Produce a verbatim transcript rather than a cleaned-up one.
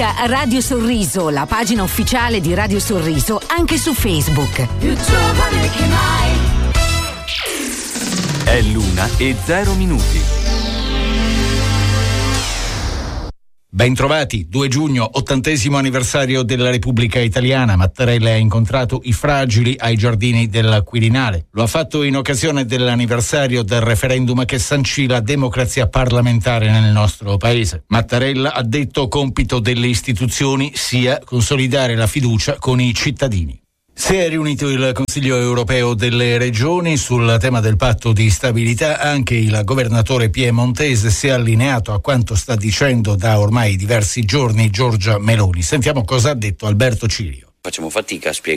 Cerca Radio Sorriso, la pagina ufficiale di Radio Sorriso, anche su Facebook. Più giovane che mai. È l'una e zero minuti. Bentrovati, due giugno, ottantesimo anniversario della Repubblica Italiana. Mattarella ha incontrato i fragili ai giardini del Quirinale. Lo ha fatto in occasione dell'anniversario del referendum che sancì la democrazia parlamentare nel nostro paese. Mattarella ha detto compito delle istituzioni sia consolidare la fiducia con i cittadini. Si è riunito il Consiglio europeo delle regioni sul tema del patto di stabilità. Anche il governatore piemontese si è allineato a quanto sta dicendo da ormai diversi giorni Giorgia Meloni. Sentiamo cosa ha detto Alberto Cirio. Facciamo fatica a spiegare